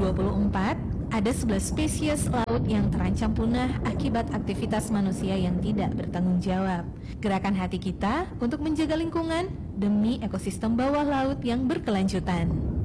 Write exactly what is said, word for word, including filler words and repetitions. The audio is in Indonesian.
dua puluh empat, ada sebelas spesies laut yang terancam punah akibat aktivitas manusia yang tidak bertanggung jawab. Gerakan hati kita untuk menjaga lingkungan demi ekosistem bawah laut yang berkelanjutan.